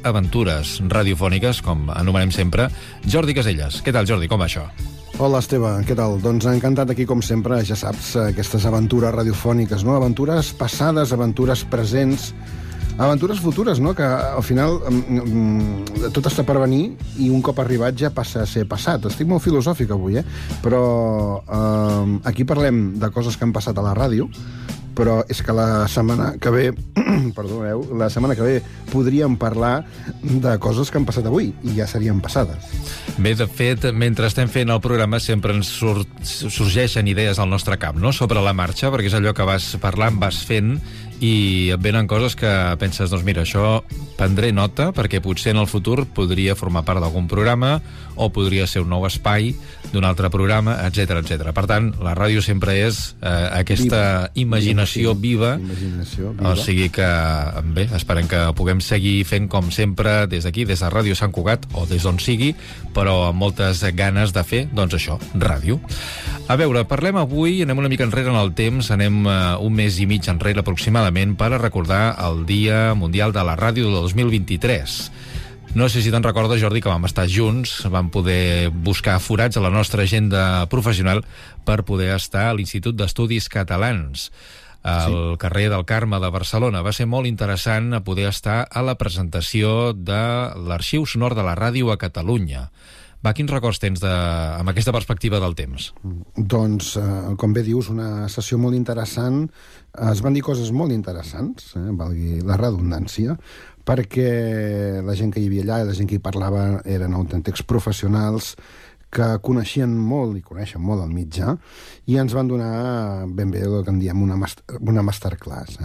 aventures radiofòniques, com anomenem sempre, Jordi Casellas. Què tal, Jordi? Com va això? Hola, Esteve, què tal? Doncs encantat aquí, com sempre, ja saps, aquestes aventures radiofòniques, no? Aventures passades, aventures presents, aventures futures, no? Que al final tot està per venir i un cop arribat ja passa a ser passat. Estic molt filosòfic avui, però aquí parlem de coses que han passat a la ràdio, però és que la setmana que ve, perdoneu, la setmana que ve podríem parlar de coses que han passat avui i ja serien passades. Bé, de fet, mentre estem fent el programa sempre ens sorgeixen idees al nostre cap, no? Sobre la marxa, perquè és allò que vas parlant, vas fent, i et venen coses que penses, doncs mira, això prendré nota, perquè potser en el futur podria formar part d'algun programa o podria ser un nou espai d'un altre programa, etc etc. Per tant, la ràdio sempre és aquesta imaginació viva. O sigui que, bé, esperem que puguem seguir fent com sempre des d'aquí, des de Ràdio Sant Cugat, o des d'on sigui, però amb moltes ganes de fer, doncs això, ràdio. A veure, parlem avui, anem una mica enrere en el temps, anem un mes i mig enrere aproximadament per a recordar el Dia Mundial de la Ràdio del 2023. No sé si te'n recordes, Jordi, que vam estar junts, vam poder buscar forats a la nostra agenda professional per poder estar a l'Institut d'Estudis Catalans, al carrer del Carme de Barcelona. Va ser molt interessant poder estar a la presentació de l'Arxiu Sonor de la Ràdio a Catalunya. Va, quins records tens amb aquesta perspectiva del temps? Doncs, com bé dius, una sessió molt interessant. Es van dir coses molt interessants, valgui la redundància, perquè la gent que hi havia allà i la gent que hi parlava eren autèntics professionals que coneixien molt i coneixen molt el mitjà i ens van donar ben bé el que en diem una masterclass.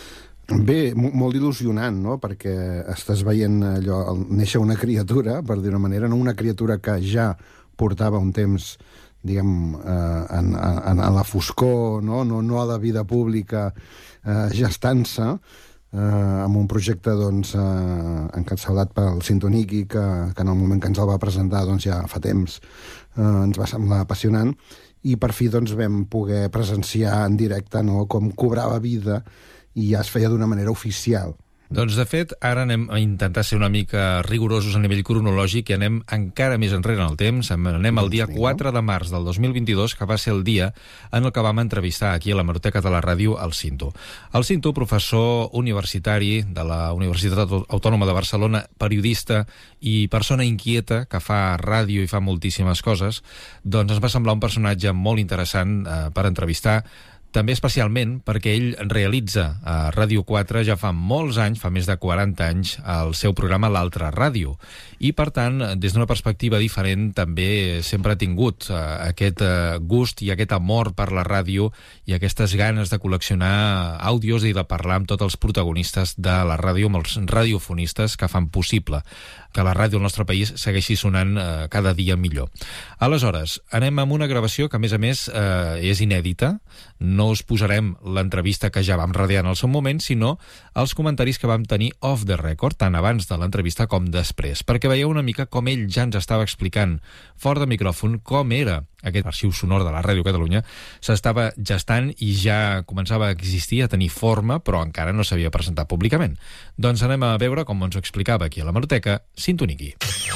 Bé, molt il·lusionant, no?, perquè estàs veient allò, néixer una criatura, per dir-ho manera, no una criatura que ja portava un temps, diguem, a la foscor, no a la vida pública, gestant-se, amb un projecte doncs, encapçalat pel Sintoniqui, que en el moment que ens el va presentar doncs, ja fa temps ens va semblar apassionant, i per fi doncs, vam poder presenciar en directe, no?, com cobrava vida i ja es feia d'una manera oficial. Doncs, de fet, ara anem a intentar ser una mica rigorosos a nivell cronològic i anem encara més enrere en el temps. Anem al dia 4 de març del 2022, que va ser el dia en el que vam entrevistar aquí a l'Hemeroteca de la Ràdio el Cinto. El Cinto, professor universitari de la Universitat Autònoma de Barcelona, periodista i persona inquieta que fa ràdio i fa moltíssimes coses, doncs ens va semblar un personatge molt interessant per entrevistar, també especialment perquè ell realitza a Ràdio 4 ja fa molts anys, fa més de 40 anys, el seu programa L'Altra Ràdio. I, per tant, des d'una perspectiva diferent, també sempre ha tingut aquest gust i aquest amor per la ràdio i aquestes ganes de col·leccionar àudios i de parlar amb tots els protagonistes de la ràdio, amb els radiofonistes que fan possible que la ràdio al nostre país segueixi sonant cada dia millor. Aleshores, anem amb una gravació que, a més, és inèdita. No us posarem l'entrevista que ja vam radiar en el seu moment, sinó els comentaris que vam tenir off the record, tant abans de l'entrevista com després, perquè veieu una mica com ell ja ens estava explicant fora de micròfon com era aquest arxiu sonor de la Ràdio Catalunya. S'estava gestant i ja començava a existir, a tenir forma, però encara no s'havia presentat públicament. Doncs anem a veure com ens ho explicava aquí a l'Hemeroteca Sintoniqui.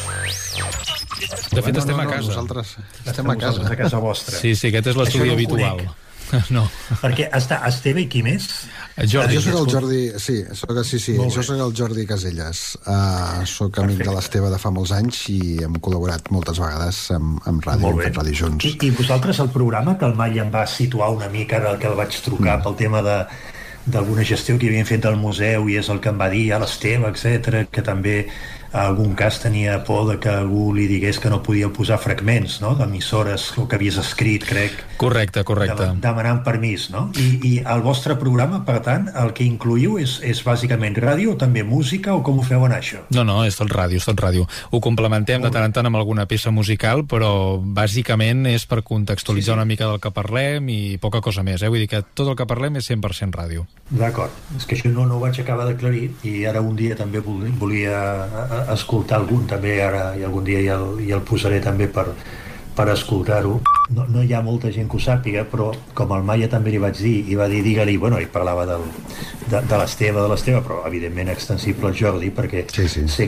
De fet, estem a casa. Nosaltres estem a casa. A casa vostra. Sí, aquest és l'estudi habitual. No. Perquè Esteve i qui més? Jordi. Jo soc el Jordi, jo soc el Jordi Casellas. Soc amic de l'Esteve de fa molts anys i hem col·laborat moltes vegades amb ràdio, hem fet ràdio junts. I vosaltres, el programa que el Mai em va situar una mica, del que el vaig trucar pel tema d'alguna gestió que havien fet del museu i és el que em va dir a l'Esteve, etc, que també en algun cas tenia por de que algú li digués que no podia posar fragments, no?, d'emissores, el que havies escrit, crec. Correcte. Demanant permís, no? I el vostre programa, per tant, el que incluïu és bàsicament ràdio o també música, o com ho feu anar, això? No, és tot ràdio. Ho complementem de tant en tant amb alguna peça musical, però bàsicament és per contextualitzar una mica del que parlem i poca cosa més, Vull dir que tot el que parlem és 100% ràdio. D'acord. És que això no ho vaig acabar d'aclarir i ara un dia també volia escoltar algun, també ara, i algun dia ja el posaré també per escoltar-ho. No hi ha molta gent que ho sàpiga, però com el Maia també li vaig dir, i va dir, digue-li, bueno, ell parlava de l'Esteve, però evidentment extensible al Jordi, perquè sé